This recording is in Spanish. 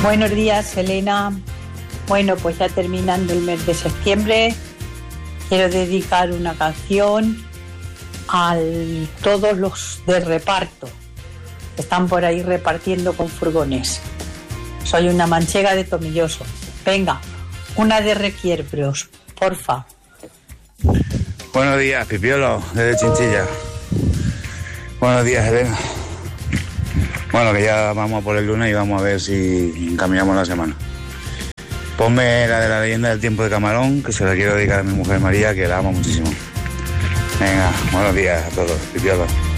Buenos días, Elena. Bueno, pues ya terminando el mes de septiembre, quiero dedicar una canción a todos los de reparto que están por ahí repartiendo con furgones. Soy una manchega de Tomilloso. Venga, una de Requiebros, porfa. Buenos días, Pipiolo, desde Chinchilla. Buenos días, Elena. Bueno, que ya vamos a por el lunes y vamos a ver si encaminamos la semana. Ponme la de la leyenda del tiempo de Camarón, que se la quiero dedicar a mi mujer María, que la amo muchísimo. Venga, buenos días a todos, Pipiolo.